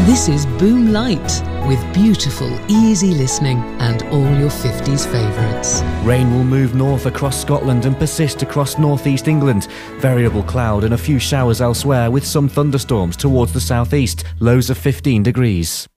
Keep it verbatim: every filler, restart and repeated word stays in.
This is Boom Light, with beautiful, easy listening and all your fifties favourites. Rain will move north across Scotland and persist across northeast England. Variable cloud and a few showers elsewhere with some thunderstorms towards the southeast, lows of fifteen degrees.